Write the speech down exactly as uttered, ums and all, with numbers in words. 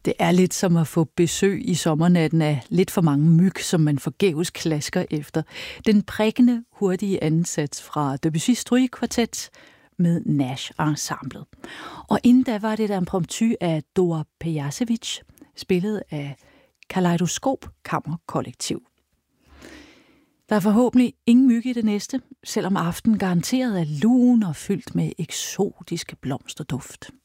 Det er lidt som at få besøg i sommernatten af lidt for mange myg, som man forgæves klasker efter. Den prikkende, hurtige ansats fra Debussy Strygekvartet med Nash Ensemblet. Og inden da var det et impromptu af Dora Pejacevic, spillet af Kaleidoskop Kammerkollektiv. Der er forhåbentlig ingen myg i det næste, selvom aftenen garanteret er lun og fyldt med eksotiske blomsterduft.